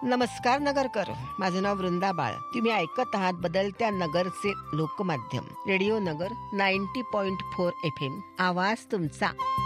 नमस्कार नगरकर, माझं नाव वृंदा बाळ. तुम्ही ऐकत आहात बदलत्या नगरचे लोकमाध्यम रेडिओ नगर 90.4 FM. आवाज तुमचा.